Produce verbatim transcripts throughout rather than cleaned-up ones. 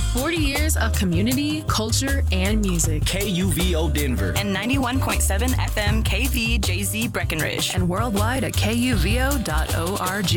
forty years of community, culture, and music. K U V O Denver. And ninety-one point seven F M K V J Z Breckenridge. And worldwide at K U V O dot org.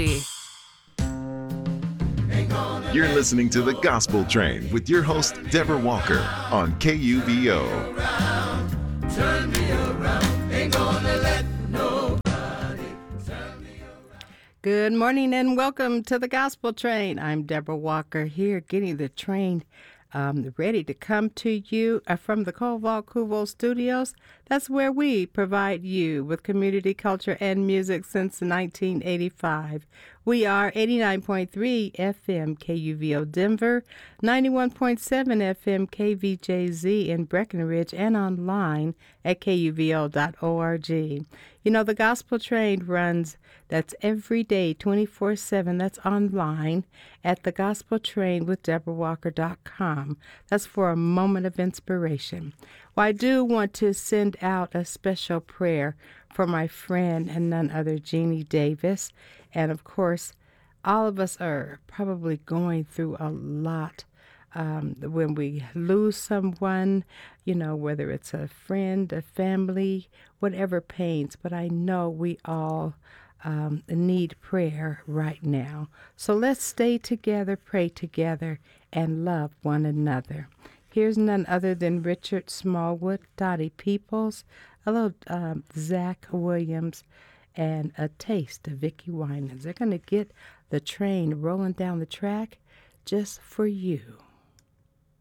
You're listening to The Gospel Train with your host, Deborah Walker, on K U V O. Turn me around, ain't gonna let nobody turn me around. Good morning and welcome to The Gospel Train. I'm Deborah Walker here getting the train um, ready to come to you uh, from the Koval Kuvo Studios. That's where we provide you with community culture and music since nineteen eighty-five. We are eighty-nine point three F M K U V O Denver, ninety-one point seven F M K V J Z in Breckenridge, and online at K U V O dot org. You know, the Gospel Train runs, that's every day, twenty-four seven. That's online at the gospel train with deborah walker dot com. That's for a moment of inspiration. Well, I do want to send out a special prayer for my friend and none other, Jeannie Davis. And of course, all of us are probably going through a lot um, when we lose someone, you know, whether it's a friend, a family, whatever pains. But I know we all um, need prayer right now. So let's stay together, pray together, and love one another. Here's none other than Richard Smallwood, Dottie Peoples, a little um, Zach Williams, and a taste of Vicki Winans. They're going to get the train rolling down the track just for you.